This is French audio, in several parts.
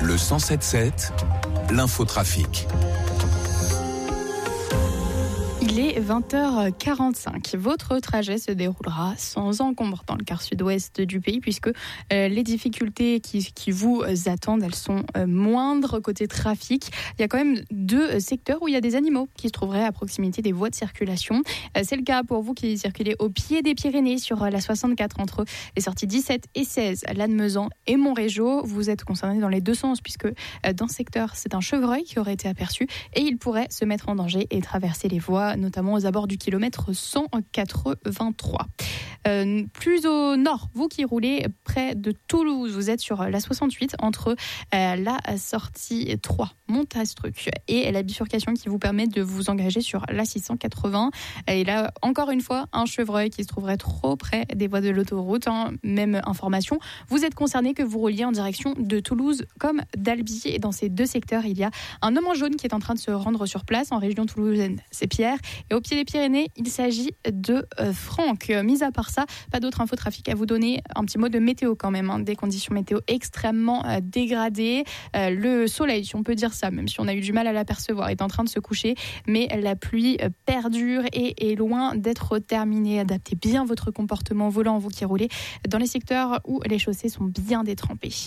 Le 107.7, l'infotrafic. Il est 20h45. Votre trajet se déroulera sans encombre dans le quart sud-ouest du pays puisque les difficultés qui vous attendent, elles sont moindres côté trafic. Il y a quand même 2 secteurs où il y a des animaux qui se trouveraient à proximité des voies de circulation. C'est le cas pour vous qui circulez au pied des Pyrénées sur la 64 entre les sorties 17 et 16, Lannemezan et Montrégeau. Vous êtes concerné dans les 2 sens puisque dans ce secteur, c'est un chevreuil qui aurait été aperçu et il pourrait se mettre en danger et traverser les voies, notamment aux abords du kilomètre 183. Plus au nord, vous qui roulez près de Toulouse, vous êtes sur la 68 entre la sortie 3, Montastruc, et la bifurcation qui vous permet de vous engager sur la 680. Et là, encore une fois, un chevreuil qui se trouverait trop près des voies de l'autoroute. Même information, vous êtes concerné que vous rouliez en direction de Toulouse comme d'Albi. Et dans ces 2 secteurs, il y a un homme en jaune qui est en train de se rendre sur place en région toulousaine. C'est Pierre. Et au pied des Pyrénées, il s'agit de Franck. Mis à part ça, pas d'autres infotrafic à vous donner. Un petit mot de météo quand même. Des conditions météo extrêmement dégradées. Le soleil, si on peut dire ça, même si on a eu du mal à l'apercevoir, est en train de se coucher. Mais la pluie perdure et est loin d'être terminée. Adaptez bien votre comportement au volant, vous qui roulez dans les secteurs où les chaussées sont bien détrempées.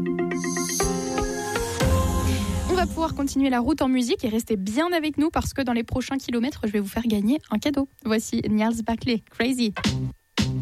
On va pouvoir continuer la route en musique et rester bien avec nous parce que dans les prochains kilomètres, je vais vous faire gagner un cadeau. Voici Gnarls Barkley, Crazy.